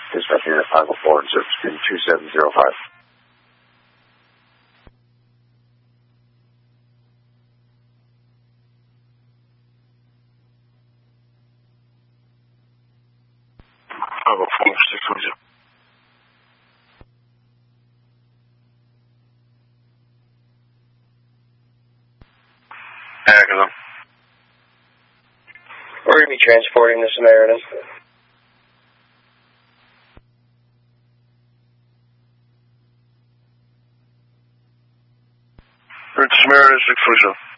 Dispatch unit 504 and service pin 2705. We're going to be transporting the Samaritan. Samaritan 647.